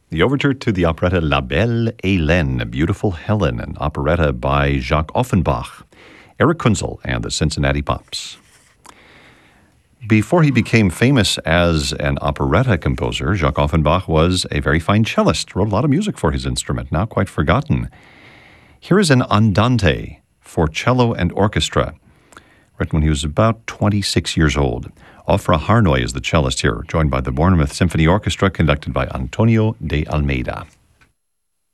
The overture to the operetta La Belle Hélène, Beautiful Helen, an operetta by Jacques Offenbach, Eric Kunzel, and the Cincinnati Pops. Before he became famous as an operetta composer, Jacques Offenbach was a very fine cellist, wrote a lot of music for his instrument, now quite forgotten. Here is an andante for cello and orchestra, written when he was about 26 years old. Ofra Harnoy is the cellist here, joined by the Bournemouth Symphony Orchestra, conducted by Antonio de Almeida.